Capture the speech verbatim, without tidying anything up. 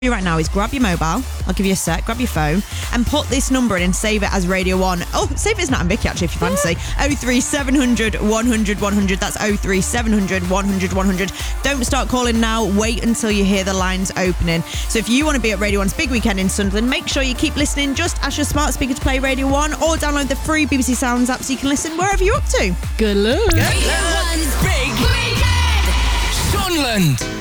you right now is grab your mobile, I'll give you a sec, grab your phone and put this number in and save it as Radio one. Oh, save it as Nat and Vicky actually if you fancy. oh three seven hundred one hundred one hundred. That's oh three seven hundred one hundred one hundred. Don't start calling now, wait until you hear the lines opening. So if you want to be at Radio one's big weekend in Sunderland, make sure you keep listening. Just ask your smart speaker to play Radio one or download the free B B C Sounds app so you can listen wherever you're up to. Good luck. Radio one's big weekend. Sunderland.